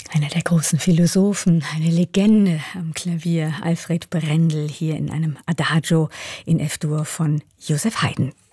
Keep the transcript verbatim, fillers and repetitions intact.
Einer der großen Philosophen, eine Legende am Klavier, Alfred Brendel, hier in einem Adagio in F-Dur von Joseph Haydn.